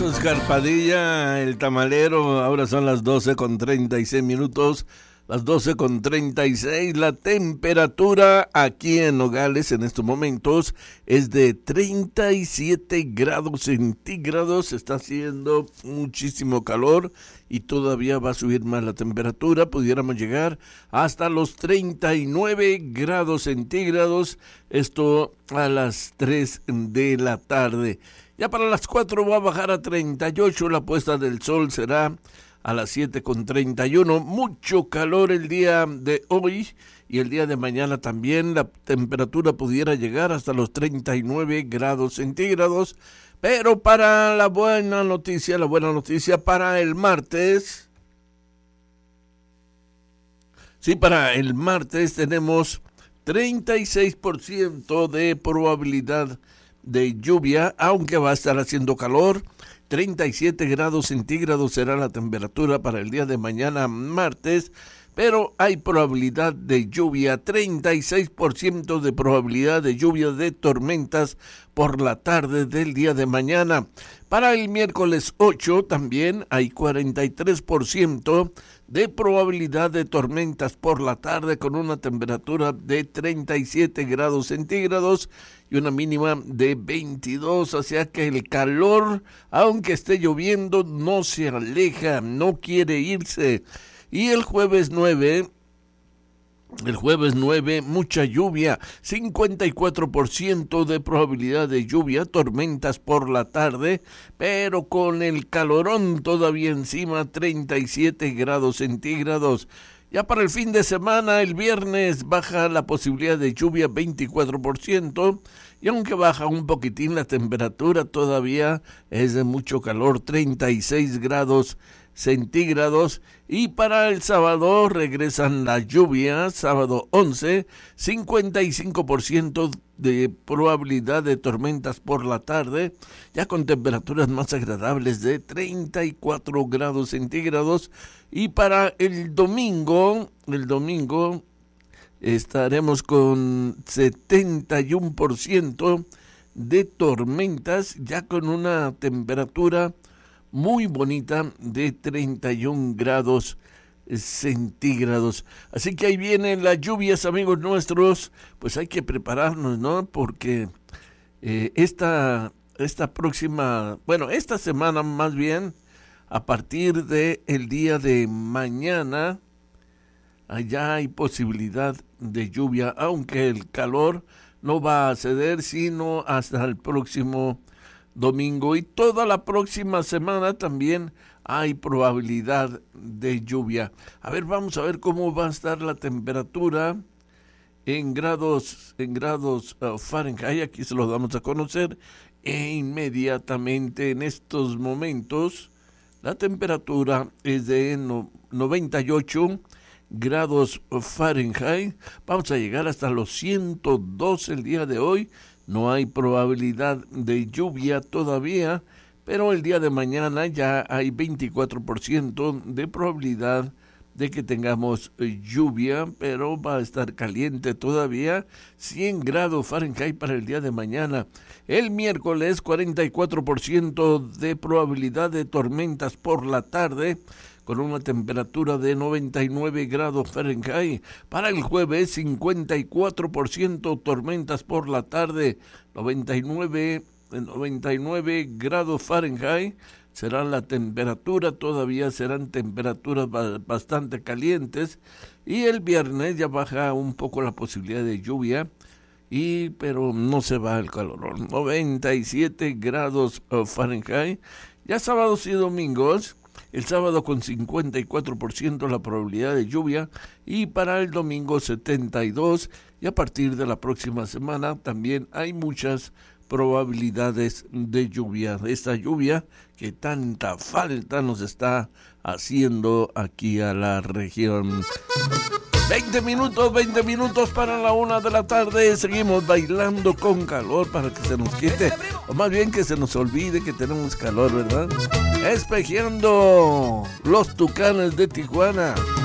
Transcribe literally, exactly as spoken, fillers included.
Oscar Padilla, el tamalero. Ahora son las doce con treinta y seis minutos. Las doce con treinta y seis. La temperatura aquí en Nogales en estos momentos es de treinta y siete grados centígrados. Está haciendo muchísimo calor y todavía va a subir más la temperatura. Pudiéramos llegar hasta los treinta y nueve grados centígrados. Esto a las tres de la tarde. Ya para las cuatro va a bajar a treinta y ocho. La puesta del sol será a las siete con treinta y uno. Mucho calor el día de hoy y el día de mañana también. La temperatura pudiera llegar hasta los treinta y nueve grados centígrados. Pero para la buena noticia, la buena noticia para el martes. Sí, para el martes tenemos treinta y seis por ciento de probabilidad de lluvia, aunque va a estar haciendo calor. Treinta y siete grados centígrados será la temperatura para el día de mañana martes, pero hay probabilidad de lluvia, treinta y seis por ciento de probabilidad de lluvia de tormentas por la tarde del día de mañana. Para el miércoles ocho también hay cuarenta y tres por ciento de probabilidad de tormentas por la tarde con una temperatura de treinta y siete grados centígrados y una mínima de veintidós, o sea que el calor, aunque esté lloviendo, no se aleja, no quiere irse. Y el jueves nueve, el jueves nueve, mucha lluvia, cincuenta y cuatro por ciento de probabilidad de lluvia, tormentas por la tarde, pero con el calorón todavía encima, treinta y siete grados centígrados. Ya para el fin de semana, el viernes, baja la posibilidad de lluvia veinticuatro por ciento, y aunque baja un poquitín la temperatura, todavía es de mucho calor, treinta y seis grados centígrados. Y para el sábado regresan las lluvias, sábado once, cincuenta y cinco por ciento de probabilidad de tormentas por la tarde, ya con temperaturas más agradables de treinta y cuatro grados centígrados. Y para el domingo, el domingo estaremos con setenta y uno por ciento de tormentas, ya con una temperatura muy bonita de treinta y uno grados centígrados. Así que ahí vienen las lluvias, amigos nuestros. Pues hay que prepararnos, ¿no? Porque eh, esta, esta próxima, bueno, esta semana más bien, a partir de el día de mañana, allá hay posibilidad de lluvia, aunque el calor no va a ceder, sino hasta el próximo domingo. Y toda la próxima semana también hay probabilidad de lluvia. A ver, vamos a ver cómo va a estar la temperatura en grados, en grados uh, Fahrenheit. Aquí se los damos a conocer. E inmediatamente en estos momentos la temperatura es de no, noventa y ocho grados Fahrenheit. Vamos a llegar hasta los ciento dos el día de hoy. No hay probabilidad de lluvia todavía, pero el día de mañana ya hay veinticuatro por ciento de probabilidad de que tengamos lluvia, pero va a estar caliente todavía, cien grados Fahrenheit para el día de mañana. El miércoles, cuarenta y cuatro por ciento de probabilidad de tormentas por la tarde, con una temperatura de noventa y nueve grados Fahrenheit. Para el jueves, cincuenta y cuatro por ciento tormentas por la tarde, noventa y nueve, noventa y nueve grados Fahrenheit. Será la temperatura, todavía serán temperaturas bastante calientes. Y el viernes ya baja un poco la posibilidad de lluvia, y pero no se va el calor. noventa y siete grados Fahrenheit. Ya sábados y domingos. El sábado con cincuenta y cuatro por ciento la probabilidad de lluvia y para el domingo setenta y dos, y a partir de la próxima semana también hay muchas probabilidades de lluvia. Esta lluvia que tanta falta nos está haciendo aquí a la región. veinte minutos, veinte minutos para la una de la tarde. Seguimos bailando con calor para que se nos quite, o más bien que se nos olvide que tenemos calor, ¿verdad? Espejeando los Tucanes de Tijuana.